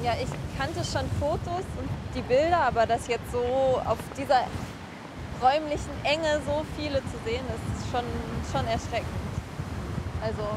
Ja, ich kannte schon Fotos und die Bilder, aber das jetzt so auf dieser räumlichen Enge so viele zu sehen, das ist schon erschreckend. Also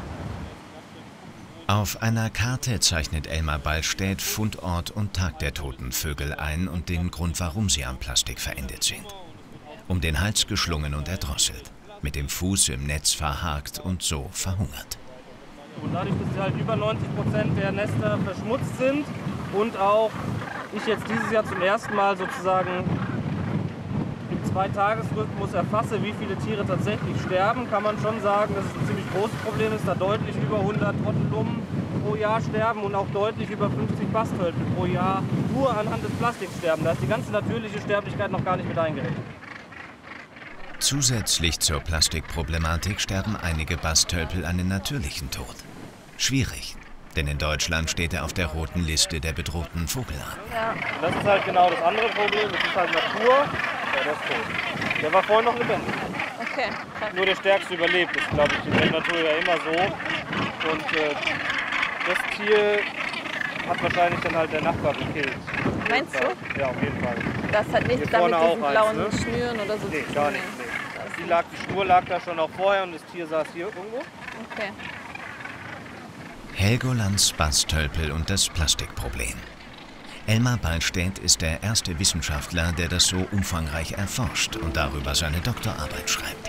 Auf einer Karte zeichnet Elmar Ballstädt Fundort und Tag der toten Vögel ein und den Grund, warum sie am Plastik verendet sind. Um den Hals geschlungen und erdrosselt, mit dem Fuß im Netz verhakt und so verhungert. Und dadurch, dass halt über 90% der Nester verschmutzt sind und auch ich jetzt dieses Jahr zum ersten Mal sozusagen im Zweitagesrhythmus erfasse, wie viele Tiere tatsächlich sterben, kann man schon sagen, dass es ein ziemlich großes Problem ist, da deutlich über 100 Trottelummen pro Jahr sterben und auch deutlich über 50 Bastölpel pro Jahr nur anhand des Plastiks sterben. Da ist die ganze natürliche Sterblichkeit noch gar nicht mit eingerechnet. Zusätzlich zur Plastikproblematik sterben einige Bastölpel einen natürlichen Tod. Schwierig, denn in Deutschland steht er auf der roten Liste der bedrohten Vogelarten. Ja. Das ist halt genau das andere Problem, das ist halt Natur, ja, der ist tot. Der war vorhin noch lebendig. okay. Nur der Stärkste überlebt, das ist glaube ich in der Natur ja immer so. Und das Tier hat wahrscheinlich dann halt der Nachbar gekillt. Meinst du? Ja, auf jeden Fall. Das hat nichts Hier damit vorne diesen auch blauen eins, ne? Schnüren oder so Nee, zu tun. gar nicht. Nee. Die Schnur lag da schon auch vorher und das Tier saß hier irgendwo. Okay. Helgolands Bastölpel und das Plastikproblem. Elmar Ballstädt ist der erste Wissenschaftler, der das so umfangreich erforscht und darüber seine Doktorarbeit schreibt.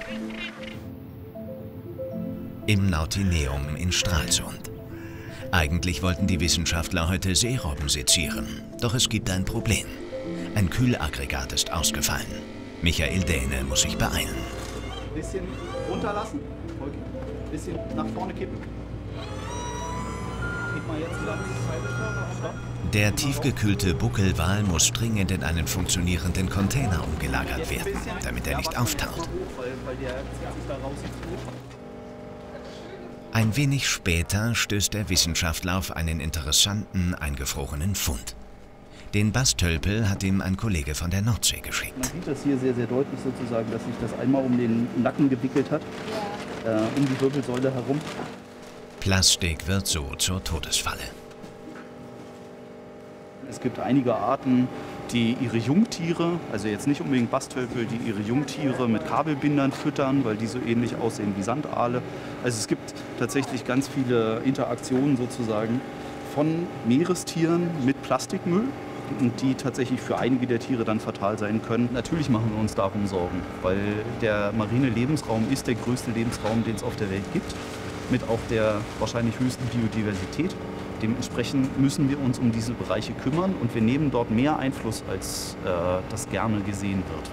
Im Nautineum in Stralsund. Eigentlich wollten die Wissenschaftler heute Seerobben sezieren, doch es gibt ein Problem. Ein Kühlaggregat ist ausgefallen. Michael Dähne muss sich beeilen. Bisschen runterlassen, bisschen nach vorne kippen. Geht mal jetzt lang. Der tiefgekühlte Buckelwal muss dringend in einen funktionierenden Container umgelagert werden, damit er nicht auftaut. Ein wenig später stößt der Wissenschaftler auf einen interessanten, eingefrorenen Fund. Den Bastölpel hat ihm ein Kollege von der Nordsee geschickt. Man sieht das hier sehr, sehr deutlich sozusagen, dass sich das einmal um den Nacken gewickelt hat, um die Wirbelsäule herum. Plastik wird so zur Todesfalle. Es gibt einige Arten, die ihre Jungtiere, also jetzt nicht unbedingt Bastölpel, die ihre Jungtiere mit Kabelbindern füttern, weil die so ähnlich aussehen wie Sandaale. Also es gibt tatsächlich ganz viele Interaktionen sozusagen von Meerestieren mit Plastikmüll, und die tatsächlich für einige der Tiere dann fatal sein können. Natürlich machen wir uns darum Sorgen, weil der marine Lebensraum ist der größte Lebensraum, den es auf der Welt gibt, mit auch der wahrscheinlich höchsten Biodiversität. Dementsprechend müssen wir uns um diese Bereiche kümmern und wir nehmen dort mehr Einfluss, als das gerne gesehen wird.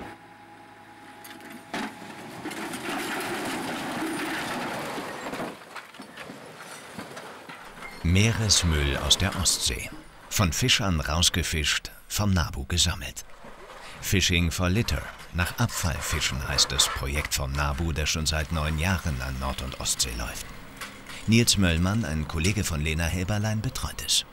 Meeresmüll aus der Ostsee. Von Fischern rausgefischt, vom NABU gesammelt. Fishing for Litter, nach Abfallfischen heißt das Projekt vom NABU, das schon seit 9 Jahren an Nord- und Ostsee läuft. Nils Möllmann, ein Kollege von Lena Helberlein, betreut es.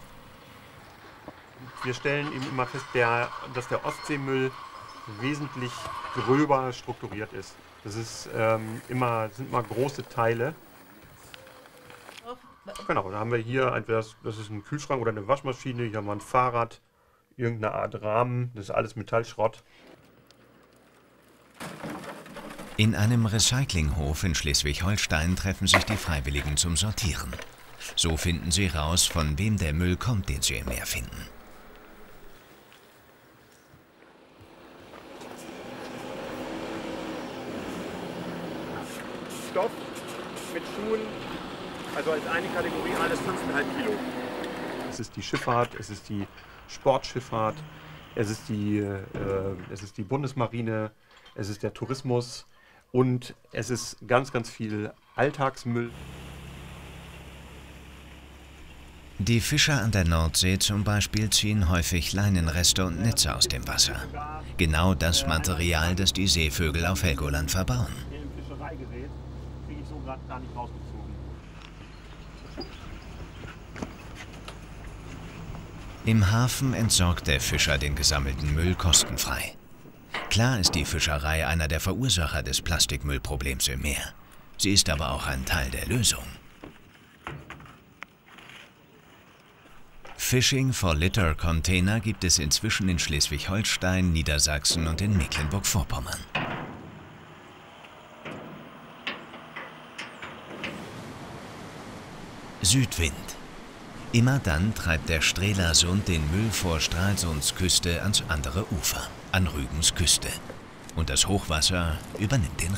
Wir stellen eben immer fest, dass der Ostseemüll wesentlich gröber strukturiert ist. Das ist, sind immer große Teile. Genau, da haben wir hier entweder das ist ein Kühlschrank oder eine Waschmaschine, hier haben wir ein Fahrrad, irgendeine Art Rahmen, das ist alles Metallschrott. In einem Recyclinghof in Schleswig-Holstein treffen sich die Freiwilligen zum Sortieren. So finden sie raus, von wem der Müll kommt, den sie im Meer finden. Stoff mit Schuhen, also als eine Kategorie alles 5,5 Kilo. Es ist die Schifffahrt, es ist die Sportschifffahrt, es ist die Bundesmarine, es ist der Tourismus und es ist ganz, ganz viel Alltagsmüll. Die Fischer an der Nordsee zum Beispiel ziehen häufig Leinenreste und Netze aus dem Wasser. Genau das Material, das die Seevögel auf Helgoland verbauen. Kriege ich so gerade gar nicht rausgezogen. Im Hafen entsorgt der Fischer den gesammelten Müll kostenfrei. Klar ist die Fischerei einer der Verursacher des Plastikmüllproblems im Meer. Sie ist aber auch ein Teil der Lösung. Fishing for Litter Container gibt es inzwischen in Schleswig-Holstein, Niedersachsen und in Mecklenburg-Vorpommern. Südwind. Immer dann treibt der Strelasund den Müll vor Stralsunds Küste ans andere Ufer, an Rügens Küste. Und das Hochwasser übernimmt den